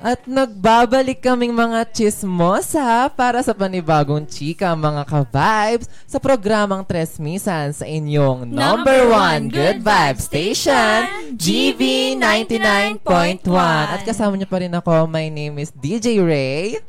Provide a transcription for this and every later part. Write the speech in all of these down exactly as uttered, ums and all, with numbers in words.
At nagbabalik kaming mga chismosa para sa panibagong chika mga ka-vibes sa programang Tres Misan sa inyong number one good vibe station, G V ninety-nine point one. At kasama niyo pa rin ako, my name is D J Ray.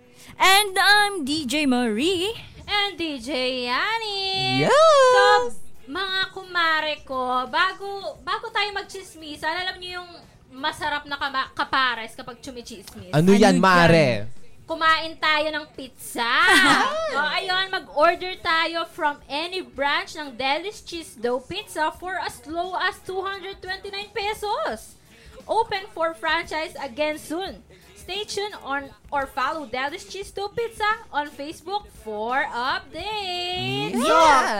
And I'm D J Marie. And D J Yani. Yes! So, mga kumare ko, bago bago tayo magchismisan, alam niyo yung masarap na kama- kapares kapag chumichismis. Ano, ano yan, Mare? Kumain tayo ng pizza. So, ayun, mag-order tayo from any branch ng Delish Cheese Dough Pizza for as low as two hundred twenty-nine pesos. Open for franchise again soon. Stay tuned on or follow Delish Cheese Dough Pizza on Facebook for updates. Yes! So,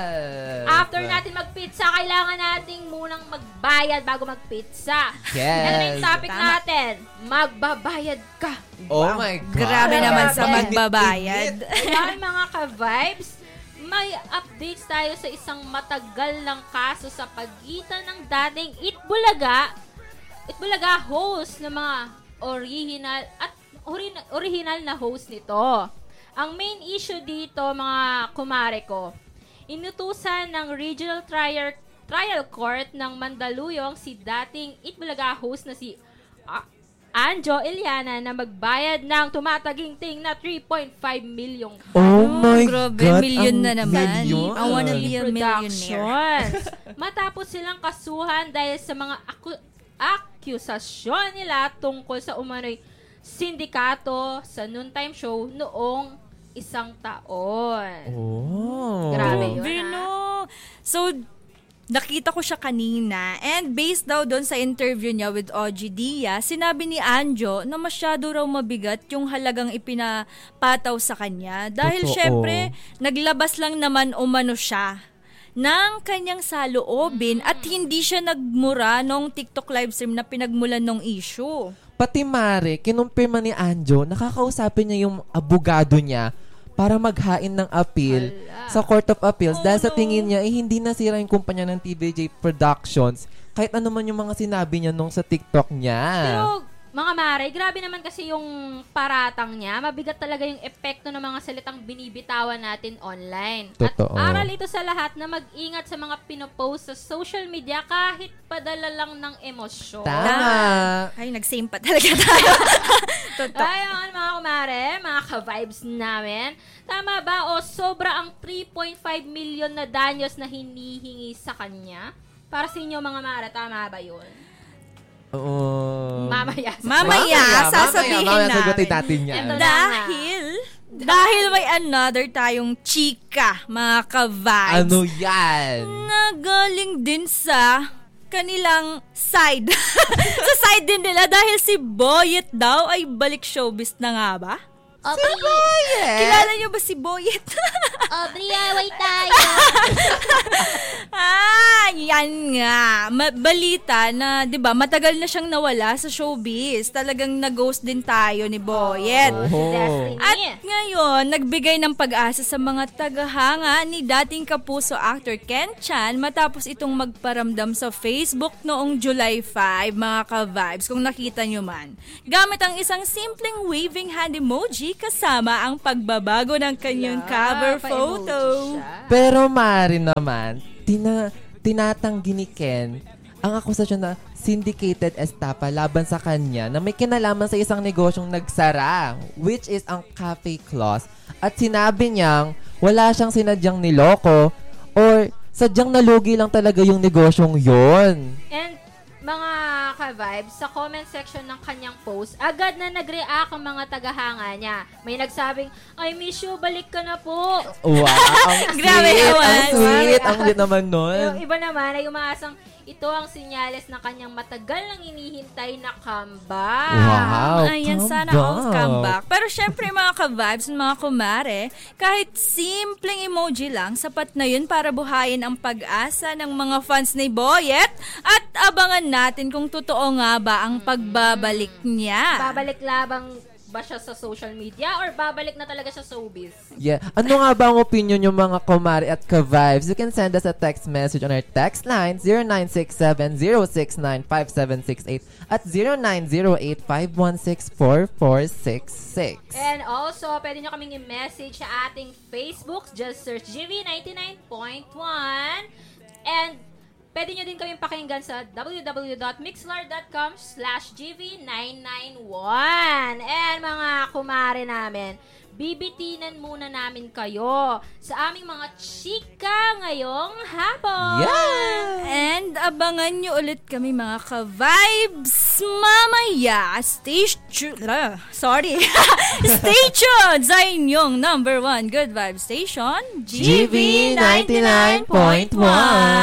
after natin magpizza, kailangan nating munang magbayad bago magpizza. Yes. Ano yung topic Tama. natin? Magbabayad ka. Oh my God. Grabe naman sa Grabe. magbabayad. Ayan mga ka-vibes, may updates tayo sa isang matagal ng kaso sa pagitan ng dating Itbulaga, Itbulaga host ng mga original at ori- original na host nito. Ang main issue dito, mga kumare ko, inutusan ng Regional Trial Trial Court ng Mandaluyong si dating Itbulaga host na si uh, Anjo Iliana na magbayad ng tumataginting na three point five million. Oh my Grabe, God. million ang na naman. million. I wanna be a millionaire. Productions. Matapos silang kasuhan dahil sa mga aku- akusasyon nila tungkol sa umano'y sindikato sa noontime show noong isang taon. Oh. Grabe yun, Grabe, ha? no. So, nakita ko siya kanina and based daw doon sa interview niya with O G Dia, sinabi ni Anjo na masyado raw mabigat yung halagang ipinapataw sa kanya. Dahil Totoo. syempre, naglabas lang naman umano siya ng kanyang saloobin at hindi siya nagmura nung TikTok livestream na pinagmulan ng issue. Pati Mare, kinumpirma ni Anjo, nakakausapin niya yung abogado niya para maghain ng appeal Ala. sa Court of Appeals Oh, dahil sa no. tingin niya, eh, hindi nasira yung kumpanya ng T V J Productions kahit ano man yung mga sinabi niya nung sa TikTok niya. Pero, mga mare, grabe naman kasi yung paratang niya. Mabigat talaga yung epekto ng mga salitang binibitawan natin online. Totoo. At aral ito sa lahat na mag-ingat sa mga pinopost sa social media kahit padala lang ng emosyon. Tama. Ay, nag-same pa talaga tayo. Totoo. Ayun, mga kumare, mga ka-vibes namin. Tama ba o sobra ang three point five million na danyos na hinihingi sa kanya? Para sa inyo, mga mare, tama ba yun? Oo. Mamaya. Mamaya, sasabihin mamaya, namin. sagutin natin yan. Ito na. Dahil, dahil may another tayong chika, mga ka-vibes. Ano yan? Na galing din sa kanilang side. Sa side din nila dahil si Boyet daw ay balik showbiz na nga ba? Aubrey, Kilala niyo ba si Boyet? Aubrey, away tayo. ah, yan nga. Ma- balita na, 'di ba, matagal na siyang nawala sa showbiz. Talagang nag-ghost din tayo ni Boyet. Oh. At ngayon, nagbigay ng pag-asa sa mga tagahanga ni dating kapuso actor Ken Chan matapos itong magparamdam sa Facebook noong July fifth, mga ka-vibes, kung nakita nyo man. Gamit ang isang simpleng waving hand emoji kasama ang pagbabago ng kanyang Yeah, cover pa-emoji photo. siya. Pero Mari naman, tina, tinatanggi ni Ken ang akusasyon na syndicated estafa laban sa kanya na may kinalaman sa isang negosyong nagsara, which is ang Cafe Claus. At sinabi niyang wala siyang sinadyang niloko or sadyang nalugi lang talaga yung negosyong yon. And mga ka-vibes, sa comment section ng kanyang post, agad na nag-react ang mga tagahanga niya. May nagsabing, I miss you, balik ka na po. Wow, ang Grabe sweet, naman. ang sweet, ang sweet naman Yung nun. iba naman ay umaasang, ito ang senyales ng kanyang matagal nang inihintay na comeback. Wow, Ayan, sana comeback. all comeback. Pero syempre mga ka-vibes, mga kumare, kahit simpleng emoji lang, sapat na yun para buhayin ang pag-asa ng mga fans ni Boyet at abangan natin kung totoo nga ba ang pagbabalik niya. Babalik labang ba siya sa social media or babalik na talaga siya sa showbiz? Yeah. Ano nga ba ang opinion yung mga kumari at ka-vibes? You can send us a text message on our text line zero nine six seven zero six nine five seven six eight at zero nine zero eight five one six four four six six. And also, pwede nyo kaming i-message sa ating Facebook. Just search G V ninety-nine point one. And pwede nyo din kaming pakinggan sa w w w dot mixlr dot com slash G V nine nine one. And mga kumare namin, bibitinan muna namin kayo sa aming mga chika ngayong hapon. Yeah! And abangan nyo ulit kami mga ka-vibes mamaya. Stay tuned. Sorry. Stay tuned sa inyong number one good vibe station, G V ninety-nine point one.